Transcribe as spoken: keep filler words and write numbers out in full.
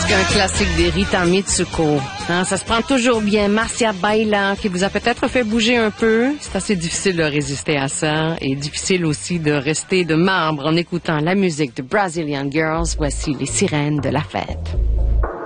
Un classique des Rita Mitsuko. Hein, ça se prend toujours bien. Marcia Baila, qui vous a peut-être fait bouger un peu. C'est assez difficile de résister à ça. Et difficile aussi de rester de marbre en écoutant la musique de Brazilian Girls. Voici les sirènes de la fête.